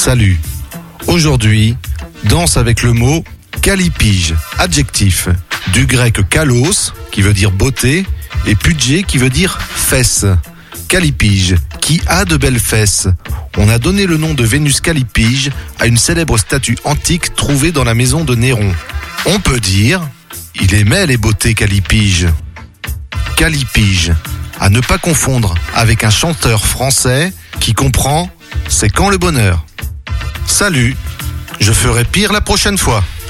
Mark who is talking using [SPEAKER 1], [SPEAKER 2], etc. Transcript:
[SPEAKER 1] Salut. Aujourd'hui, danse avec le mot calipige, adjectif, du grec kalos, qui veut dire beauté, et pudgé, qui veut dire fesse. Calipige, qui a de belles fesses. On a donné le nom de Vénus Calipige à une célèbre statue antique trouvée dans la maison de Néron. On peut dire, il aimait les beautés Calipige. Calipige, à ne pas confondre avec un chanteur français qui comprend « c'est quand le bonheur ». Salut, je ferai pire la prochaine fois.